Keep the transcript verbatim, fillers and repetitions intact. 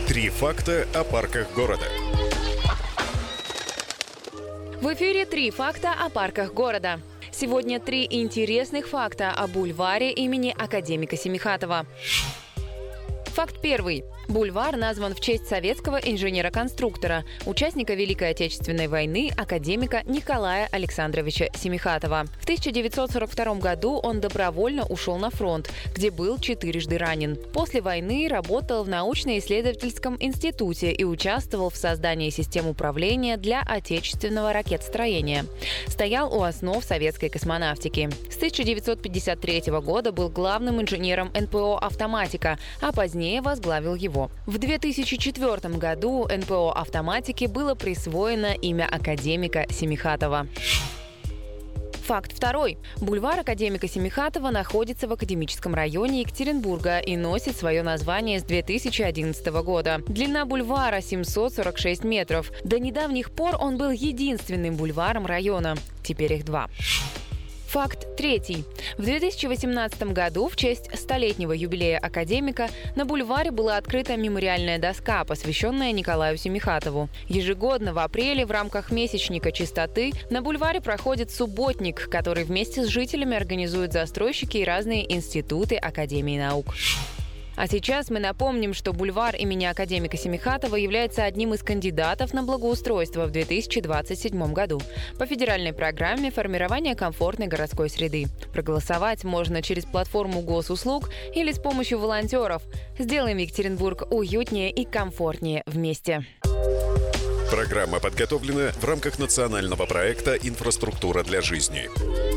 Три факта о парках города. В эфире «Три факта о парках города». Сегодня три интересных факта о бульваре имени академика Семихатова. Факт первый. Бульвар назван в честь советского инженера-конструктора, участника Великой Отечественной войны, академика Николая Александровича Семихатова. В тысяча девятьсот сорок втором году он добровольно ушел на фронт, где был четырежды ранен. После войны работал в научно-исследовательском институте и участвовал в создании систем управления для отечественного ракетостроения. Стоял у основ советской космонавтики. С тысяча девятьсот пятьдесят третьего года был главным инженером эн пэ о «Автоматика», а позднее возглавил его. В две тысячи четвёртом году эн пэ о «Автоматике» было присвоено имя академика Семихатова. Факт второй. Бульвар академика Семихатова находится в академическом районе Екатеринбурга и носит свое название с две тысячи одиннадцатого года. Длина бульвара семьсот сорок шесть метров. До недавних пор он был единственным бульваром района. Теперь их два. Факт третий. В две тысячи восемнадцатом году в честь столетнего юбилея академика на бульваре была открыта мемориальная доска, посвященная Николаю Семихатову. Ежегодно в апреле в рамках месячника чистоты на бульваре проходит субботник, который вместе с жителями организуют застройщики и разные институты Академии наук. А сейчас мы напомним, что бульвар имени академика Семихатова является одним из кандидатов на благоустройство в две тысячи двадцать седьмом году по федеральной программе формирования комфортной городской среды. Проголосовать можно через платформу госуслуг или с помощью волонтеров. Сделаем Екатеринбург уютнее и комфортнее вместе. Программа подготовлена в рамках национального проекта «Инфраструктура для жизни».